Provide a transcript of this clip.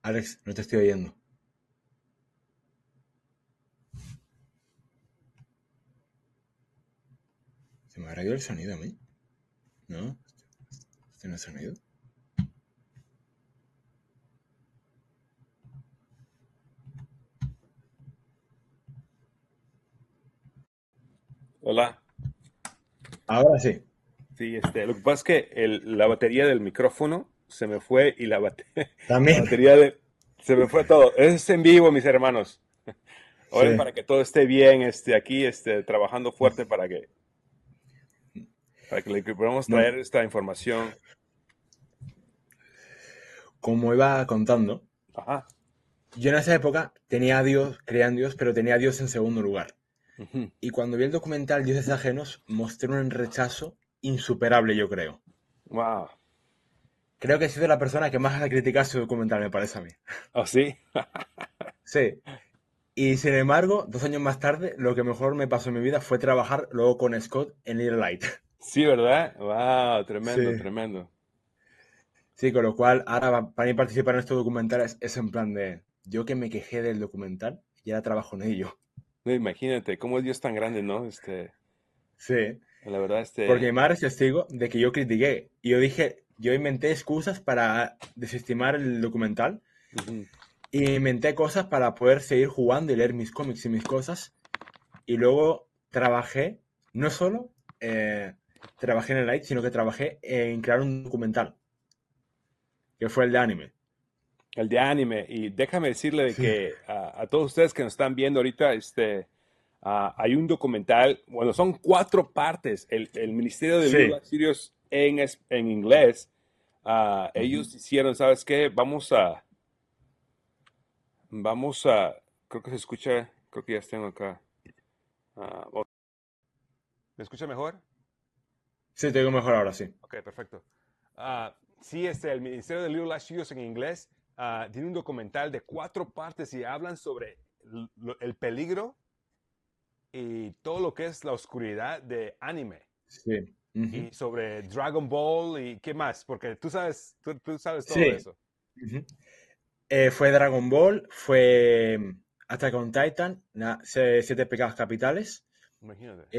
Alex, no te estoy oyendo. ¿Se me habrá ido el sonido a mí? ¿No? ¿Este no es sonido? Hola. Ahora sí. Sí, lo que pasa es que la batería del micrófono se me fue y la También. batería se me fue todo. Es en vivo, mis hermanos. Oren Sí. para que todo esté bien, aquí, trabajando fuerte para que le podamos Bueno, traer esta información. como iba contando, Ajá. yo en esa época tenía a Dios, creía en Dios, pero tenía a Dios en segundo lugar. Ujú. Y cuando vi el documental Dioses Ajenos, mostré un rechazo insuperable, yo creo. Wow. Creo que he sido la persona que más ha criticado ese documental, me parece a mí. ¿Oh, sí? Sí. Y sin embargo, 2 años más tarde, lo que mejor me pasó en mi vida fue trabajar luego con Scott en Little Light. Sí, ¿verdad? Wow, tremendo, Sí. tremendo. Sí, con lo cual, ahora para mí participar en estos documentales es en plan de, yo que me quejé del documental y ahora trabajo en ello. No, imagínate, cómo es Dios tan grande, ¿no? Sí, La verdad, porque mi madre es testigo de que yo critiqué y yo dije, yo inventé excusas para desestimar el documental ujú. y inventé cosas para poder seguir jugando y leer mis cómics y mis cosas y luego trabajé, no solo trabajé en el Light, sino que trabajé en crear un documental, que fue el de anime. El de anime. Y déjame decirle de Sí. que a todos ustedes que nos están viendo ahorita, hay un documental, bueno, son 4 partes. El Ministerio de Little Sí. Black Studios en inglés, Ujú. ellos hicieron, ¿sabes qué? Vamos a, creo que se escucha, creo que ya tengo acá. ¿Me escucha mejor? Sí, te digo mejor ahora, sí. Ok, perfecto. Sí, el Ministerio de Little Black Studios en inglés tiene un documental de 4 partes y hablan sobre el peligro y todo lo que es la oscuridad de anime Sí. Ujú. y sobre Dragon Ball y qué más, porque tú sabes todo de Sí. eso. Ujú. Fue Dragon Ball, fue Attack on Titan, Siete Pecados Capitales. Imagínate.